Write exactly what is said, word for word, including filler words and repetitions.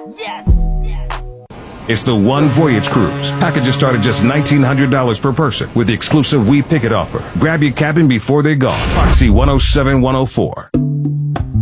Yes! Yes! It's the One Voyage Cruise. Packages start at just nineteen hundred dollars per person with the exclusive We Pick It offer. Grab your cabin before they're gone. Foxy one oh seven one oh four.